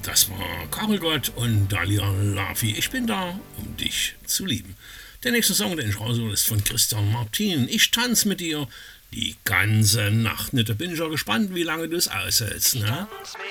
Das war Karel Gott und Dalia Lavi. Ich bin da, um dich zu lieben. Der nächste Song, den ich raussuche, ist von Christian Martin. Ich tanze mit dir die ganze Nacht. Da bin ich ja gespannt, wie lange du es aushältst. Ne?